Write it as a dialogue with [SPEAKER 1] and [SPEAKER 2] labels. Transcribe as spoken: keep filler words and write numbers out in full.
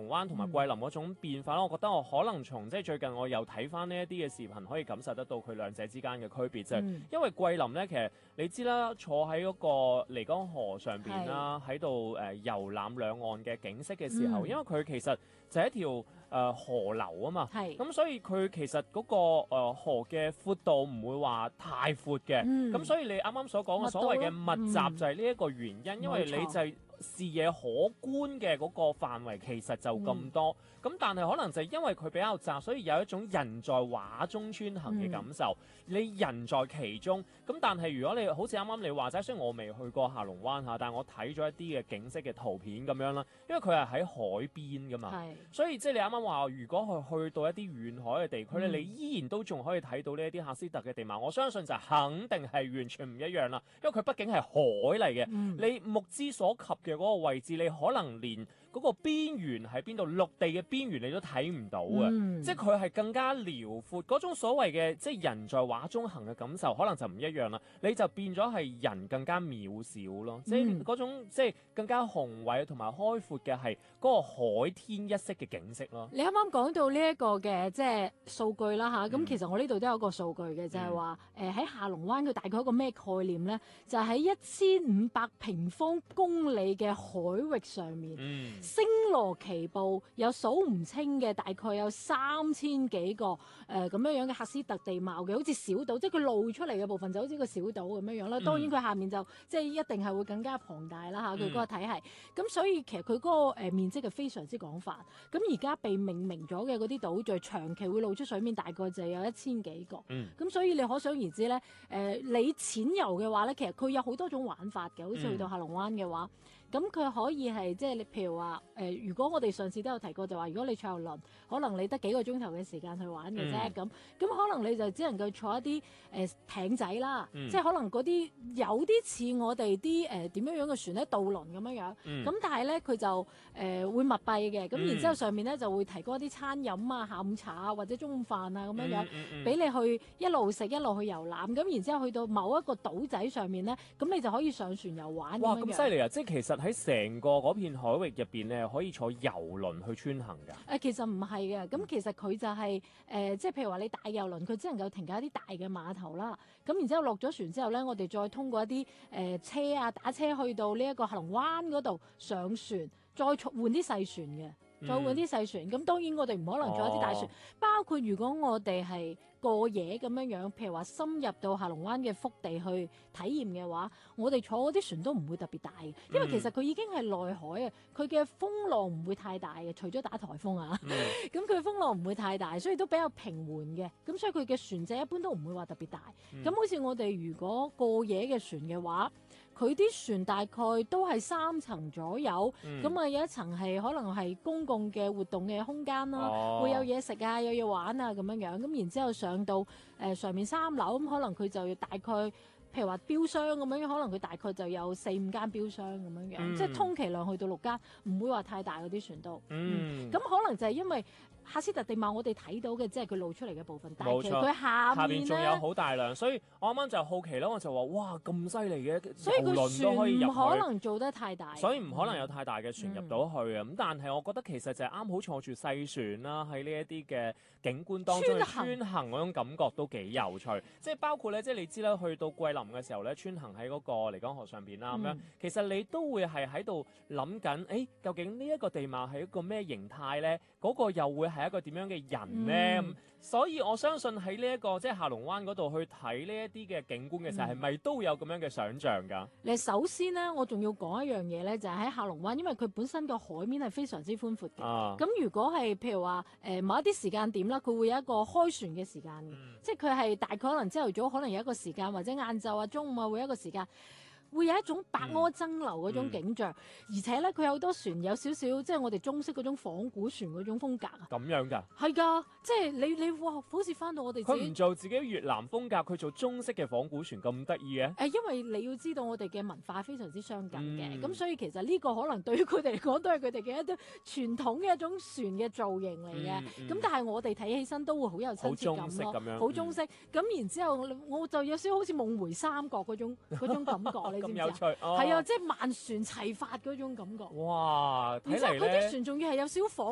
[SPEAKER 1] 龍灣同埋桂林嗰種變化啦、嗯，我覺得我可能從即係最近我又睇翻呢一啲嘅視頻，可以感受得到佢兩者之間嘅區別，就係、嗯、因為桂林咧，其實你知啦，坐喺嗰個漓江河上邊啦，喺度誒遊覽兩岸嘅景色嘅時候，嗯、因為佢其實就係一條誒、呃、河流啊嘛，咁所以佢其實嗰、那個、呃、河嘅闊度唔會話太闊嘅，咁、嗯、所以你啱啱所講嘅所謂嘅密集就係呢一個原因，嗯、因為你就係、是。視野可觀嘅嗰個範圍其實就咁多，咁、嗯、但係可能就係因為佢比較窄，所以有一種人在畫中穿行嘅感受、嗯。你人在其中，咁但係如果你好似啱啱你話齋，雖然我未去過下龍灣嚇，但係我睇咗一啲嘅景色嘅圖片咁樣啦，因為佢係喺海邊噶嘛，所以即係你啱啱話，如果佢去到一啲遠海嘅地區咧、嗯，你依然都仲可以睇到呢一啲喀斯特嘅地貌。我相信就肯定係完全唔一樣啦，因為佢畢竟係海嚟嘅、嗯，你目之所及嘅嗰個位置，你可能連嗰個邊緣喺邊度，陸地嘅邊緣你都睇唔到嘅、嗯，即係佢係更加遼闊，嗰種所謂嘅即係人在畫中行嘅感受，可能就唔一樣啦。你就變咗係人更加渺小咯，嗯、即係嗰種即係更加宏偉同埋開闊嘅係嗰個海天一色嘅景色咯。
[SPEAKER 2] 你啱啱講到呢一個嘅即係數據啦吓，咁、嗯、其實我呢度都有一個數據嘅，就係話誒喺下龍灣佢大概一個咩概念咧？就係喺一千五百平方公里嘅海域上面，嗯、星羅棋布，有數唔清嘅，大概有三千幾個誒咁樣樣嘅喀斯特地貌嘅，好似小島，即係佢露出嚟嘅部分就好似個小島咁樣樣啦。當然佢下面就即係一定係會更加龐大啦嚇，佢嗰個體系。咁、嗯、所以其實佢嗰個誒面積係非常之廣泛。咁而家被命名咗嘅嗰啲島嶼，長期會露出水面，大概就有一千幾個。咁、嗯、所以你可想而知咧，誒、呃、你淺遊嘅話咧，其實佢有好多種玩法嘅，好似去到下龍灣嘅話。咁佢可以係即係你譬如話誒、呃，如果我哋上次都有提過，就話如果你坐遊輪，可能你得幾個鐘頭嘅時間去玩嘅啫，咁、嗯、咁可能你就只能夠坐一啲誒、呃、艇仔啦，嗯、即係可能嗰啲有啲似我哋啲誒點樣樣嘅船咧，渡輪咁樣樣，咁、嗯、但係咧佢就誒、呃、會密閉嘅，咁、嗯、然之後上面咧就會提供一啲餐飲啊、下午茶啊或者中午飯啊咁樣樣，俾、嗯嗯嗯、你去一路食一路去遊覽，咁然之後去到某一個島仔上面咧，咁你就可以上船遊玩。
[SPEAKER 1] 哇！咁犀利啊！即係其實喺成個嗰片海域入邊咧，可以坐遊輪去穿行㗎。誒、
[SPEAKER 2] 呃，其實唔係嘅，咁其實佢就係、是、誒、呃，即係譬如話你大遊輪，佢只能夠停靠一啲大嘅碼頭啦。咁然之後落咗船之後咧，我哋再通過一啲誒、呃、車啊，打車去到呢一個下龍灣嗰度上船，再換啲細船嘅。再換啲細船，咁、嗯、當然我哋唔可能坐一啲大船、哦，包括如果我哋係過夜咁樣樣，譬如話深入到下龍灣嘅腹地去體驗嘅話，我哋坐嗰啲船都唔會特別大嘅，因為其實佢已經係內海啊，佢嘅風浪唔會太大嘅，除咗打颱風啊，咁佢、嗯、風浪唔會太大，所以都比較平緩嘅，咁所以佢嘅船隻一般都唔會話特別大。咁、嗯、好似我哋如果過夜嘅船嘅話，佢啲船大概都係三層左右，咁、嗯、啊有一層係可能係公共嘅活動嘅空間啦、哦，會有嘢食啊，有嘢玩啊咁樣樣，咁然之後上到誒、呃、上面三樓，咁可能佢就要大概，譬如話標箱咁樣，可能佢大概就有四五間標箱咁樣樣，嗯、即係充其量去到六間，唔會話太大嗰啲船都。嗯，咁、嗯、可能就係因為喀斯特地貌我哋睇到嘅，即係佢露出嚟嘅部分，但係其實佢下面咧，下邊仲
[SPEAKER 1] 有好大量，所以我啱啱就好奇啦，我就話哇咁犀利嘅，
[SPEAKER 2] 所以佢船唔可能做得太大，
[SPEAKER 1] 所以唔可能有太大嘅船入到去啊。咁、嗯、但係我覺得其實就係啱好坐住細船啦，喺呢一啲嘅景觀當中穿行嗰種感覺都幾有趣。即係包括咧，即係你知啦，去到桂林嘅時候咧，穿行喺嗰個漓江河上邊啦，咁、嗯、樣其實你都會係喺度諗緊，誒、欸、究竟呢一個地貌係一個咩形態咧？嗰、那個又會係一個點樣嘅人咧、嗯？所以我相信喺呢一個即係下龍灣嗰度去睇呢一啲嘅景觀嘅時候，係、嗯、咪都有咁樣嘅想像㗎？你
[SPEAKER 2] 首先咧，我仲要講一樣嘢咧，就係、是、喺下龍灣，因為佢本身個海面係非常之寬闊嘅。咁、啊、如果係譬如話誒、呃、某一啲時間點啦，佢會有一個開船嘅時間嘅、嗯，即係佢係大概可能朝頭早可能有一個時間，或者晏晝啊、中午啊會有一個時間。會有一種白柯爭流嗰種景象，嗯嗯、而且咧佢有好多船有少少即係我哋中式嗰種仿古船嗰種風格啊。
[SPEAKER 1] 咁樣㗎？
[SPEAKER 2] 係㗎，即係你你哇，好似翻到我哋自己。
[SPEAKER 1] 佢唔做自己越南風格，佢做中式嘅仿古船咁得意嘅？
[SPEAKER 2] 誒，因為你要知道我哋嘅文化非常之相近嘅，咁、嗯、所以其實呢個可能對於佢哋嚟講都係佢哋嘅一啲傳統嘅一種船嘅造型嚟嘅。咁、嗯嗯、但係我哋睇起身都會好有親切感咯，好中式。咁、嗯、然之後我就有少少好似夢回三國嗰種嗰種感覺，你知唔知啊？係啊，即係萬船齊發嗰種感覺。
[SPEAKER 1] 哇！睇嚟咧，
[SPEAKER 2] 然之後佢啲船仲要係有少少仿